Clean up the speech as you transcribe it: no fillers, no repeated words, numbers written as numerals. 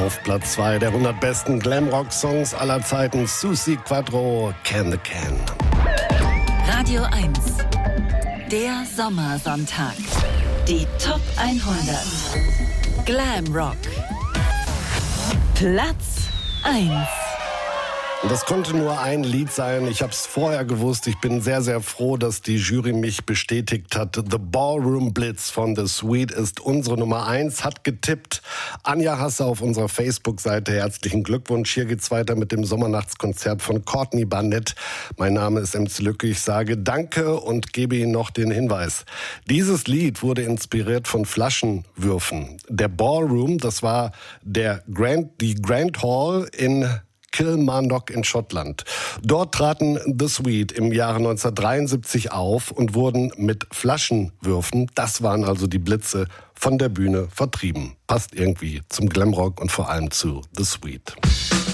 Auf Platz 2 der 100 besten Glamrock-Songs aller Zeiten, Susi Quatro, Can the Can. Radio 1, der Sommersonntag. Die Top 100. Glamrock. Platz 1. Das konnte nur ein Lied sein. Ich habe es vorher gewusst. Ich bin sehr, sehr froh, dass die Jury mich bestätigt hat. The Ballroom Blitz von The Sweet ist unsere Nummer 1. Hat getippt. Anja Hasse auf unserer Facebook-Seite. Herzlichen Glückwunsch. Hier geht's weiter mit dem Sommernachtskonzert von Courtney Barnett. Mein Name ist MC Lücke. Ich sage Danke und gebe Ihnen noch den Hinweis. Dieses Lied wurde inspiriert von Flaschenwürfen. Der Ballroom, das war die Grand Hall in Kilmarnock in Schottland. Dort traten The Sweet im Jahre 1973 auf und wurden mit Flaschenwürfen, das waren also die Blitze, von der Bühne vertrieben. Passt irgendwie zum Glamrock und vor allem zu The Sweet.